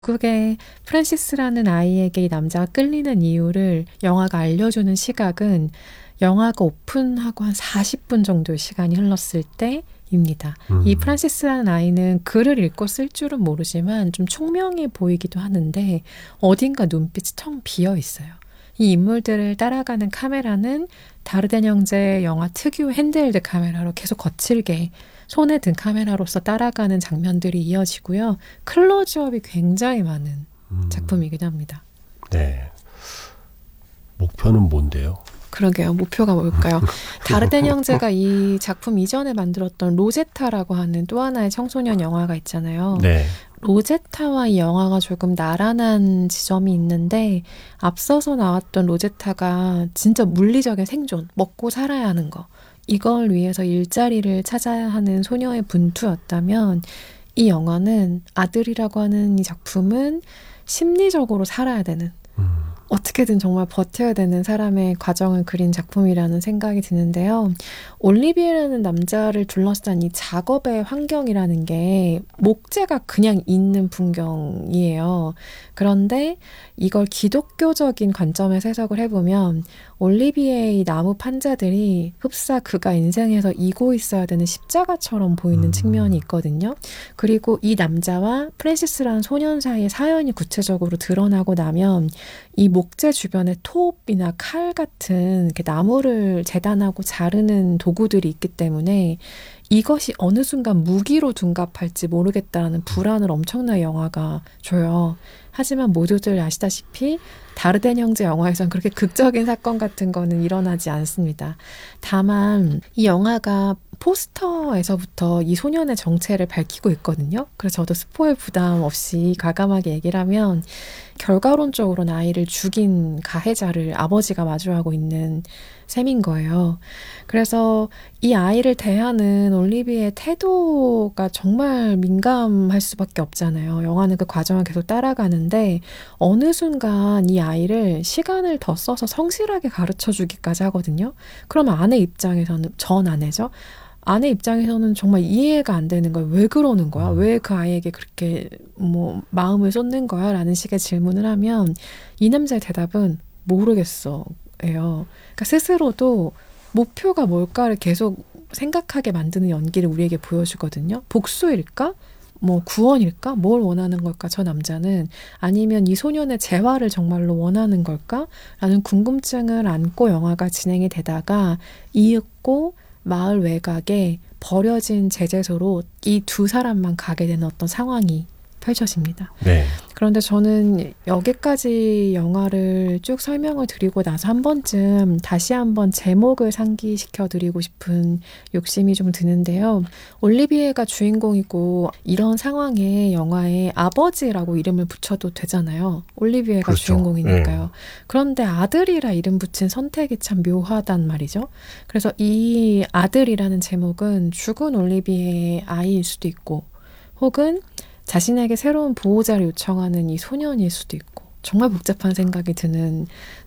결국에 프란시스라는 아이에게 이 남자가 끌리는 이유를 영화가 알려주는 시각은 영화가 오픈하고 한 40분 정도의 시간이 흘렀을 때입니다. 이 프란시스라는 아이는 글을 읽고 쓸 줄은 모르지만 좀 총명해 보이기도 하는데 어딘가 눈빛이 텅 비어 있어요. 이 인물들을 따라가는 카메라는 다르덴 형제의 영화 특유의 핸드헬드 카메라로 계속 거칠게 손에 든 카메라로서 따라가는 장면들이 이어지고요. 클로즈업이 굉장히 많은 작품이기도 합니다. 네. 목표는 뭔데요? 그러게요. 목표가 뭘까요? 다르덴 형제가 이 작품 이전에 만들었던 로제타라고 하는 또 하나의 청소년 영화가 있잖아요. 네. 로제타와 이 영화가 조금 나란한 지점이 있는데 앞서서 나왔던 로제타가 진짜 물리적인 생존, 먹고 살아야 하는 거. 이걸 위해서 일자리를 찾아야 하는 소녀의 분투였다면 이 영화는 아들이라고 하는 이 작품은 심리적으로 살아야 되는 어떻게든 정말 버텨야 되는 사람의 과정을 그린 작품이라는 생각이 드는데요. 올리비에라는 남자를 둘러싼 이 작업의 환경이라는 게 목재가 그냥 있는 풍경이에요. 그런데 이걸 기독교적인 관점에서 해석을 해보면 올리비에의 나무 판자들이 흡사 그가 인생에서 이고 있어야 되는 십자가처럼 보이는 측면이 있거든요. 그리고 이 남자와 프랜시스라는 소년 사이의 사연이 구체적으로 드러나고 나면 이 목재 주변에 톱이나 칼 같은 이렇게 나무를 재단하고 자르는 도구들이 있기 때문에 이것이 어느 순간 무기로 둔갑할지 모르겠다는 불안을 엄청나게 영화가 줘요. 하지만 모두들 아시다시피 다르덴 형제 영화에선 그렇게 극적인 사건 같은 거는 일어나지 않습니다. 다만 이 영화가 포스터에서부터 이 소년의 정체를 밝히고 있거든요. 그래서 저도 스포일 부담 없이 과감하게 얘기를 하면 결과론적으로는 아이를 죽인 가해자를 아버지가 마주하고 있는 셈인 거예요. 그래서 이 아이를 대하는 올리비의 태도가 정말 민감할 수밖에 없잖아요. 영화는 그 과정을 계속 따라가는데 어느 순간 이 아이를 시간을 더 써서 성실하게 가르쳐주기까지 하거든요. 그러면 아내 입장에서는, 전 아내죠. 아내 입장에서는 정말 이해가 안 되는 거예요. 왜 그러는 거야? 왜 그 아이에게 그렇게 마음을 쏟는 거야? 라는 식의 질문을 하면 이 남자의 대답은 모르겠어 예요. 그러니까 스스로도 목표가 뭘까를 계속 생각하게 만드는 연기를 우리에게 보여주거든요. 복수일까? 구원일까? 뭘 원하는 걸까? 저 남자는. 아니면 이 소년의 재활을 정말로 원하는 걸까? 라는 궁금증을 안고 영화가 진행이 되다가 이윽고 마을 외곽에 버려진 제재소로 이 두 사람만 가게 되는 어떤 상황이 펼쳐집니다. 네. 그런데 저는 여기까지 영화를 쭉 설명을 드리고 나서 한 번쯤 다시 한번 제목을 상기시켜 드리고 싶은 욕심이 좀 드는데요. 올리비에가 주인공이고 이런 상황에 영화에 아버지라고 이름을 붙여도 되잖아요. 올리비에가 그렇죠. 주인공이니까요. 그런데 아들이라 이름 붙인 선택이 참 묘하단 말이죠. 그래서 이 아들이라는 제목은 죽은 올리비에의 아이일 수도 있고 혹은 자신에게 새로운 보호자를 요청하는 이 소년일 수도 있고 정말 복잡한 생각이 드는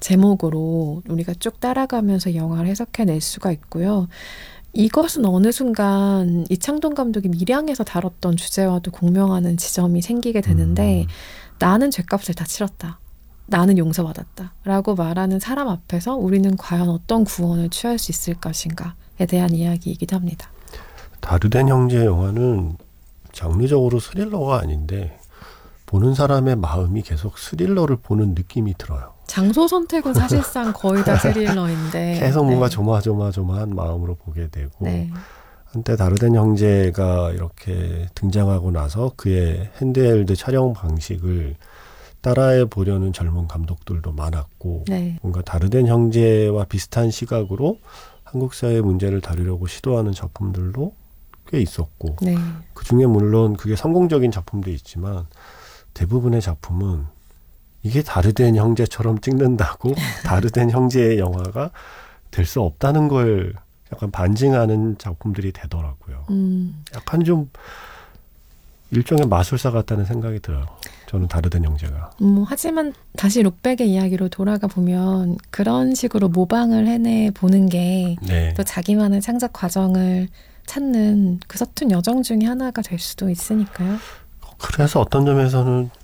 제목으로 우리가 쭉 따라가면서 영화를 해석해낼 수가 있고요. 이것은 어느 순간 이창동 감독이 밀양에서 다뤘던 주제와도 공명하는 지점이 생기게 되는데 나는 죗값을 다 치렀다. 나는 용서받았다. 라고 말하는 사람 앞에서 우리는 과연 어떤 구원을 취할 수 있을 것인가에 대한 이야기이기도 합니다. 다르덴 형제 영화는 장르적으로 스릴러가 아닌데 보는 사람의 마음이 계속 스릴러를 보는 느낌이 들어요. 장소 선택은 사실상 거의 다 스릴러인데 계속 뭔가 조마조마한 마음으로 보게 되고 네. 한때 다르덴 형제가 이렇게 등장하고 나서 그의 핸드헬드 촬영 방식을 따라해 보려는 젊은 감독들도 많았고 네. 뭔가 다르덴 형제와 비슷한 시각으로 한국 사회의 문제를 다루려고 시도하는 작품들도 꽤 있었고 네. 그중에 물론 그게 성공적인 작품도 있지만 대부분의 작품은 이게 다르덴 형제처럼 찍는다고 다르덴 형제의 영화가 될 수 없다는 걸 약간 반증하는 작품들이 되더라고요. 약간 좀 일종의 마술사 같다는 생각이 들어요. 저는 다르덴 형제가. 하지만 다시 룩백의 이야기로 돌아가 보면 그런 식으로 모방을 해내보는 게 또 자기만의 창작 과정을 찾는 그 서툰 여정 중에 하나가 될 수도 있으니까요. 그래서 어떤 점에서는